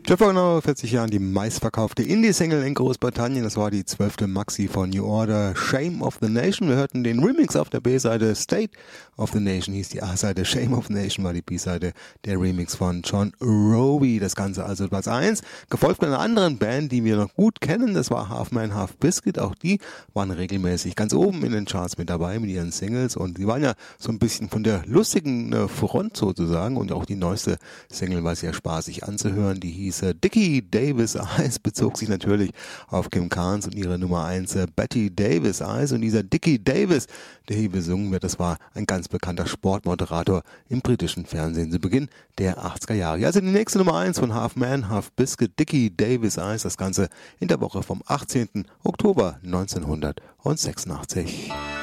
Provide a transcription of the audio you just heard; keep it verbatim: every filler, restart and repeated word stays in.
Jeff Wagner, vierzig Jahren die meistverkaufte Indie-Single in Großbritannien. Das war die zwölfte Maxi von New Order, Shame of the Nation. Wir hörten den Remix auf der B-Seite, State of the Nation hieß die A-Seite, Shame of the Nation war die B-Seite, der Remix von John Roby. Das Ganze also Platz eins, gefolgt von einer anderen Band, die wir noch gut kennen. Das war Half Man, Half Biscuit. Auch die waren regelmäßig ganz oben in den Charts mit dabei mit ihren Singles. Und die waren ja so ein bisschen von der lustigen äh, Front sozusagen. Und auch die neueste Single war sehr spaßig anzuhören. Die hieß äh, Dickie Davis Eyes, bezog sich natürlich auf Kim Carnes und ihre Nummer eins äh, Betty Davis Eyes. Und dieser Dickie Davis, der hier besungen wird, das war ein ganz bekannter Sportmoderator im britischen Fernsehen zu Beginn der achtziger Jahre. Also die nächste Nummer eins von Half Man, Half Biscuit, Dickie Davis Eyes, das Ganze in der Woche vom achtzehnten Oktober neunzehnhundertsechsundachtzig.